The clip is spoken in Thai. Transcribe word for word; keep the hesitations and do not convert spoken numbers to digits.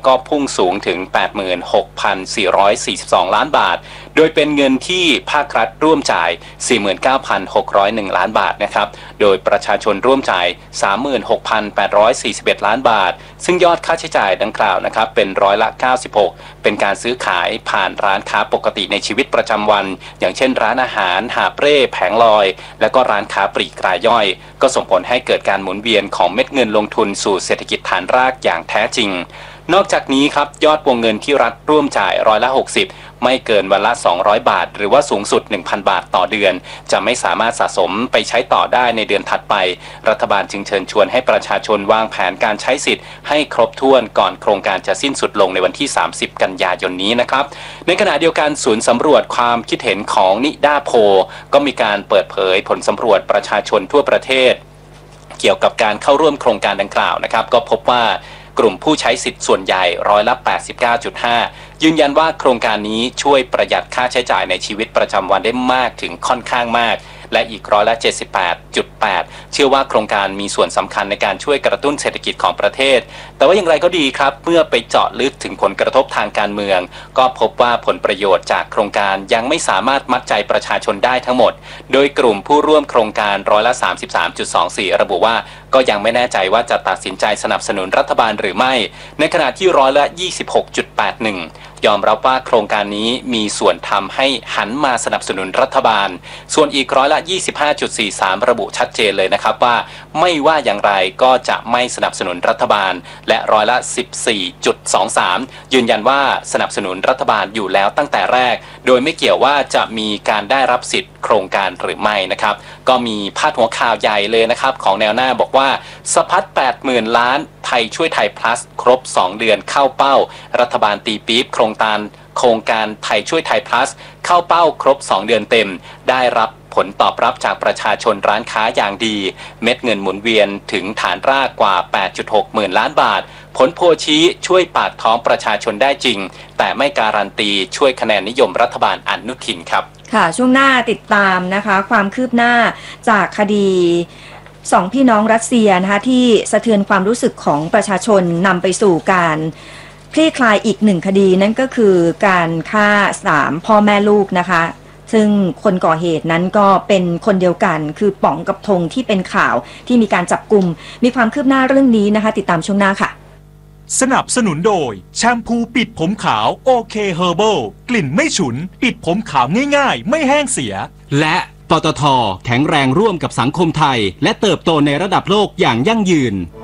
ก็พุ่งสูงถึง แปดหมื่นหกพันสี่ร้อยสี่สิบสอง ล้านบาทโดยเป็นเงินที่ภาครัฐร่วมจ่าย สี่หมื่นเก้าพันหกร้อยเอ็ด ล้านบาทนะครับโดยประชาชนร่วมจ่าย สามหมื่นหกพันแปดร้อยสี่สิบเอ็ด ล้านบาทซึ่งยอดค่าใช้จ่ายดังกล่าวนะครับเป็นร้อยละเก้าสิบหกเป็นการซื้อขายผ่านร้านค้าปกติในชีวิตประจำวันอย่างเช่นร้านอาหารหาบเร่แผงลอยและก็ร้านค้าปลีกรายย่อยก็ส่งผลให้เกิดการหมุนเวียนของเม็ดเงินลงทุนสู่เศรษฐกิจฐานรากอย่างแท้จริงนอกจากนี้ครับยอดวงเงินที่รัฐร่วมจ่ายร้อยละหกสิบไม่เกินวันละสองร้อยบาทหรือว่าสูงสุด หนึ่งพัน บาทต่อเดือนจะไม่สามารถสะสมไปใช้ต่อได้ในเดือนถัดไปรัฐบาลจึงเชิญชวนให้ประชาชนวางแผนการใช้สิทธิ์ให้ครบถ้วนก่อนโครงการจะสิ้นสุดลงในวันที่สามสิบกันยายนนี้นะครับในขณะเดียวกันศูนย์สำรวจความคิดเห็นของนิด้าโพลก็มีการเปิดเผยผลสำรวจประชาชนทั่วประเทศเกี่ยวกับการเข้าร่วมโครงการดังกล่าวนะครับก็พบว่ากลุ่มผู้ใช้สิทธิ์ส่วนใหญ่ร้อยละ แปดสิบเก้าจุดห้า ยืนยันว่าโครงการนี้ช่วยประหยัดค่าใช้จ่ายในชีวิตประจำวันได้มากถึงค่อนข้างมากและอีกร้อยละ เจ็ดสิบแปดจุดแปด เชื่อว่าโครงการมีส่วนสำคัญในการช่วยกระตุ้นเศรษฐกิจของประเทศแต่ว่าอย่างไรก็ดีครับเมื่อไปเจาะลึกถึงผลกระทบทางการเมืองก็พบว่าผลประโยชน์จากโครงการยังไม่สามารถมัดใจประชาชนได้ทั้งหมดโดยกลุ่มผู้ร่วมโครงการร้อยละ สามสิบสามจุดสองสี่ ระบุว่าก็ยังไม่แน่ใจว่าจะตัดสินใจสนับสนุนรัฐบาลหรือไม่ในขณะที่ร้อยละ ยี่สิบหกจุดแปดหนึ่ง ยอมรับว่าโครงการนี้มีส่วนทำให้หันมาสนับสนุนรัฐบาลส่วนอีกร้อยละ ยี่สิบห้าจุดสี่สาม ระบุชัดเจนเลยนะครับว่าไม่ว่าอย่างไรก็จะไม่สนับสนุนรัฐบาลและร้อยละ สิบสี่จุดสองสาม ยืนยันว่าสนับสนุนรัฐบาลอยู่แล้วตั้งแต่แรกโดยไม่เกี่ยวว่าจะมีการได้รับสิทธิ์โครงการหรือไม่นะครับก็มีพาดหัวข่าวใหญ่เลยนะครับของแนวหน้าบอกว่าสะพัด แปดหมื่น ล้านไทยช่วยไทย plus ครบสองเดือนเข้าเป้ารัฐบาลตีปี๊บโครงการโครงการไทยช่วยไทย plus เข้าเป้าครบสองเดือนเต็มได้รับผลตอบรับจากประชาชนร้านค้าอย่างดีเม็ดเงินหมุนเวียนถึงฐานรากกว่า แปดจุดหก หมื่นล้านบาทผลโพลชี้ช่วยปากท้องประชาชนได้จริงแต่ไม่การันตีช่วยคะแนนนิยมรัฐบาลอนุทินครับค่ะช่วงหน้าติดตามนะคะความคืบหน้าจากคดีสองพี่น้องรัสเซียนะคะที่สะเทือนความรู้สึกของประชาชนนำไปสู่การคลี่คลายอีกหนึ่งคดีนั่นก็คือการฆ่าสามพ่อแม่ลูกนะคะซึ่งคนก่อเหตุนั้นก็เป็นคนเดียวกันคือป๋องกับธงที่เป็นข่าวที่มีการจับกุมมีความคืบหน้าเรื่องนี้นะคะติดตามช่วงหน้าค่ะสนับสนุนโดยแชมพูปิดผมขาวโอเคเฮอร์เบิลกลิ่นไม่ฉุนปิดผมขาวง่ายๆไม่แห้งเสียและปตท.แข็งแรงร่วมกับสังคมไทยและเติบโตในระดับโลกอย่างยั่งยืน